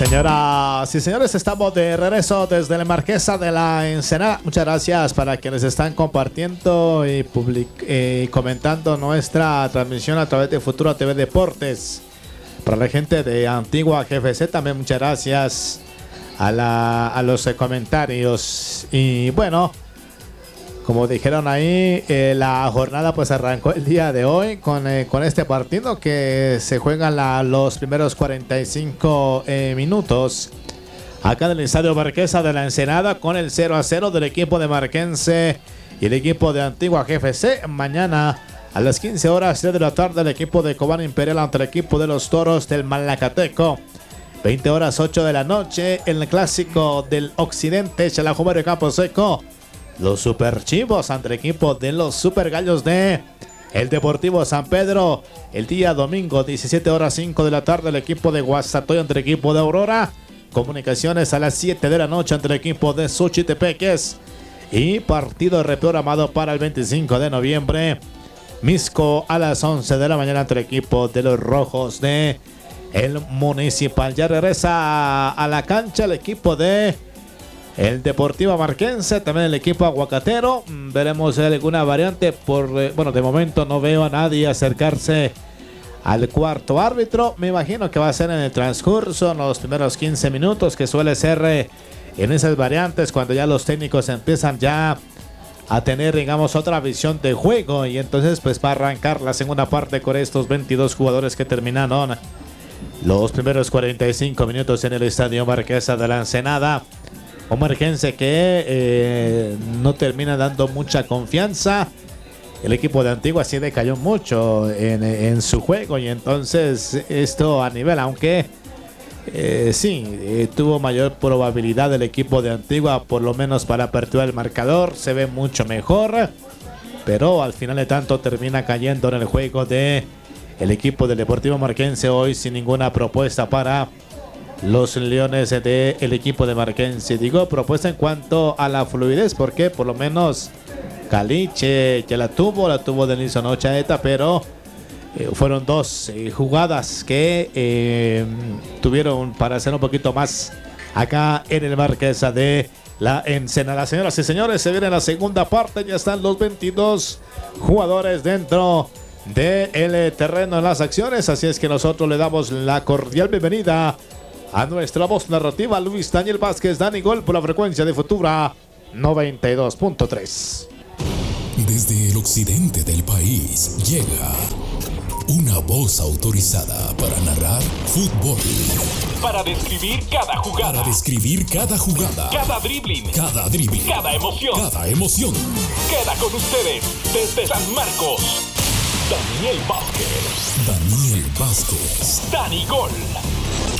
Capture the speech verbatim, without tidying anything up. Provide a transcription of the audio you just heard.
Señoras y señores, estamos de regreso desde la Marquesa de la Ensenada. Muchas gracias para quienes están compartiendo y public- eh, comentando nuestra transmisión a través de Futuro T V Deportes. Para la gente de Antigua G F C también muchas gracias a, la, a los eh, comentarios. Y bueno, como dijeron ahí, eh, la jornada pues arrancó el día de hoy con, eh, con este partido que se juegan la, los primeros cuarenta y cinco eh, minutos acá en el Estadio Marquesa de la Ensenada, con el cero a cero del equipo de Marquense y el equipo de Antigua G F C. Mañana a las quince horas de la tarde el equipo de Cobán Imperial ante el equipo de los Toros del Malacateco. veinte horas ocho de la noche el clásico del occidente, Chalajumero y Campo Seco. Los Super Chivos ante el equipo de los Super Gallos de el Deportivo San Pedro. El día domingo, diecisiete horas cinco de la tarde, el equipo de Guastatoya ante el equipo de Aurora. Comunicaciones a las siete de la noche ante el equipo de Xochitepeques. Y partido reprogramado para el veinticinco de noviembre. Misco a las once de la mañana ante el equipo de los Rojos de el Municipal. Ya regresa a, a la cancha el equipo de el Deportivo Marquense, también el equipo aguacatero. Veremos alguna variante. Por eh, bueno, de momento no veo a nadie acercarse al cuarto árbitro. Me imagino que va a ser en el transcurso, en los primeros quince minutos, que suele ser eh, en esas variantes, cuando ya los técnicos empiezan ya a tener, digamos, otra visión de juego. Y entonces pues va a arrancar la segunda parte con estos veintidós jugadores que terminaron los primeros cuarenta y cinco minutos en el Estadio Marquesa de la Ensenada. Un Marquense que eh, no termina dando mucha confianza. El equipo de Antigua sí decayó mucho en, en su juego, y entonces esto a nivel, aunque eh, sí, eh, tuvo mayor probabilidad el equipo de Antigua, por lo menos para aperturar el marcador, se ve mucho mejor, pero al final de tanto termina cayendo en el juego de el equipo del Deportivo Marquense hoy, sin ninguna propuesta para los Leones del equipo de Marquense. Digo propuesta en cuanto a la fluidez, porque por lo menos Caliche ya la tuvo, la tuvo Denilson Ochaeta, pero eh, fueron dos eh, jugadas que eh, tuvieron para hacer un poquito más acá en el Marquesa de la Ensenada. Señoras y señores, se viene la segunda parte, ya están los veintidós jugadores dentro del terreno en las acciones, así es que nosotros le damos la cordial bienvenida a nuestra voz narrativa, Luis Daniel Vázquez, Dani Gol, por la frecuencia de Futura noventa y dos punto tres. Desde el occidente del país llega una voz autorizada para narrar fútbol. Para describir cada jugada. Para describir cada jugada. Cada dribbling. Cada dribbling. Cada emoción. Cada emoción. Queda con ustedes desde San Marcos, Daniel Vázquez. Daniel Vázquez. Dani Gol.